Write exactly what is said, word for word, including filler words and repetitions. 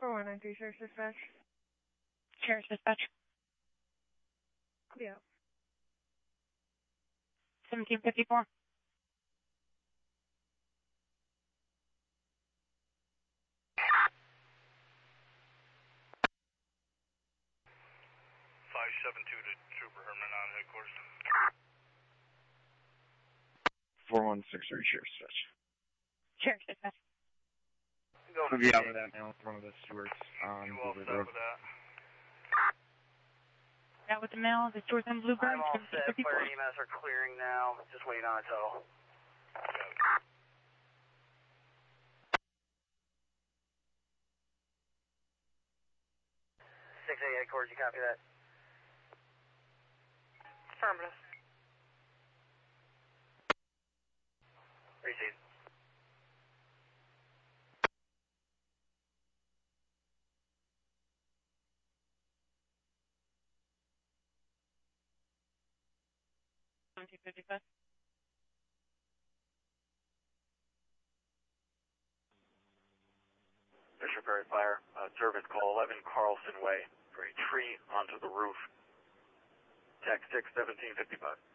four one nine three, Sheriff's Dispatch. Sheriff's Dispatch. Yeah. seventeen fifty-four. five seven two to Trooper Herman on headquarters. four one six three, Sheriff's Dispatch. Sheriff's Dispatch. We'll be out with that now with one of the stewards on You all Bluebird set Road. with that? Out with the mail, the stores on Bluebird. I'm all set. seventeen fifty-four. Fire E M S are clearing now. Just waiting on a tow. six eight headquarters, you copy that? Affirmative. Receive. seventeen fifty-five. Bishop Area Fire, uh, service call eleven Carlson Way for a tree onto the roof. Tech six seventeen fifty-five.